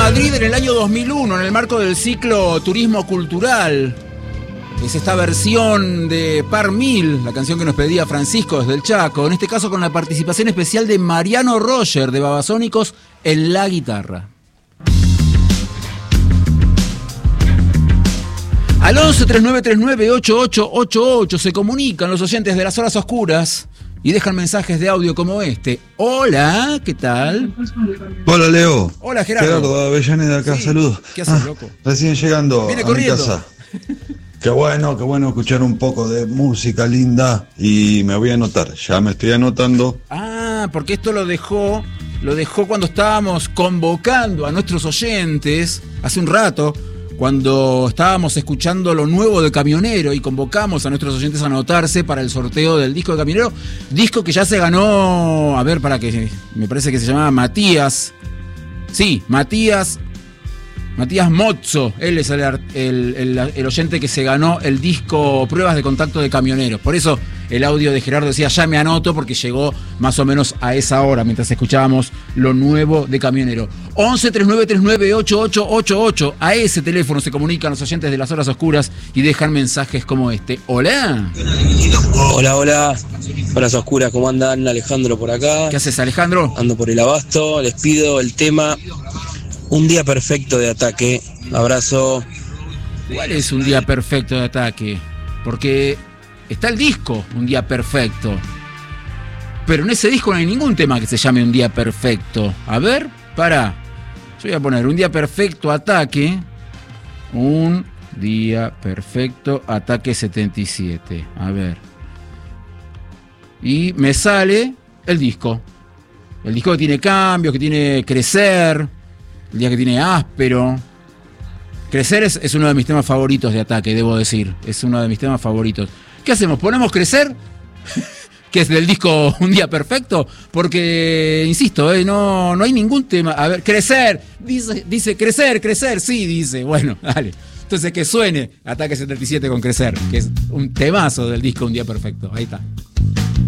Madrid en el año 2001, en el marco del ciclo Turismo Cultural. Es esta versión de Par Mil, la canción que nos pedía Francisco desde el Chaco, en este caso con la participación especial de Mariano Roger de Babasónicos en la guitarra. Al 11-3939-8888 se comunican los oyentes de las horas oscuras y dejan mensajes de audio como este. Hola, ¿qué tal? Hola, Leo. Hola, Gerardo. Gerardo Avellaneda acá, Sí. saludos. ¿Qué haces, loco? Recién llegando Viene a corriendo. mi casa. Qué bueno escuchar un poco de música linda y me voy a anotar, ya me estoy anotando. Ah, porque esto lo dejó cuando estábamos convocando a nuestros oyentes hace un rato, cuando estábamos escuchando lo nuevo de Camionero y convocamos a nuestros oyentes a anotarse para el sorteo del disco de Camionero, disco que ya se ganó, a ver, para que me parece que se llamaba Matías. Sí, Matías Mozzo, él es el oyente que se ganó el disco Pruebas de Contacto de Camioneros. Por eso el audio de Gerardo decía, ya me anoto, porque llegó más o menos a esa hora, mientras escuchábamos lo nuevo de Camionero. 11-3939-8888. A ese teléfono se comunican los oyentes de las horas oscuras y dejan mensajes como este. Hola. Hola, horas oscuras, ¿cómo andan? Alejandro por acá. ¿Qué haces, Alejandro? Ando por el Abasto, les pido el tema Un día perfecto de Ataque. Abrazo. ¿Cuál es Un día perfecto de Ataque? Porque está el disco Un día perfecto, pero en ese disco no hay ningún tema que se llame Un día perfecto. A ver, pará. Yo voy a poner Un día perfecto Ataque. Un día perfecto Ataque 77. A ver. Y me sale el disco. El disco que tiene cambios, que tiene Crecer. El día que tiene Áspero. Crecer es uno de mis temas favoritos de Ataque, debo decir. Es uno de mis temas favoritos. ¿Qué hacemos? ¿Ponemos Crecer? Que es del disco Un día perfecto. Porque, insisto, no hay ningún tema. A ver, Crecer. Dice Crecer. Sí, dice. Bueno, dale. Entonces que suene Ataque 77 con Crecer, que es un temazo del disco Un día perfecto. Ahí está.